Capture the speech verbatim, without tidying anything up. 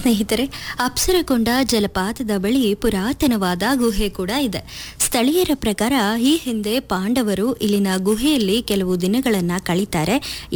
ಸ್ನೇಹಿತರೆ, ಅಪ್ಸರಕೊಂಡ ಜಲಪಾತದ ಬಳಿ ಪುರಾತನವಾದ ಗುಹೆ ಕೂಡ ಇದೆ. ಸ್ಥಳೀಯರ ಪ್ರಕಾರ ಈ ಹಿಂದೆ ಪಾಂಡವರು ಇಲ್ಲಿನ ಗುಹೆಯಲ್ಲಿ ಕೆಲವು ದಿನಗಳನ್ನ ಕಳೀತಾರೆ.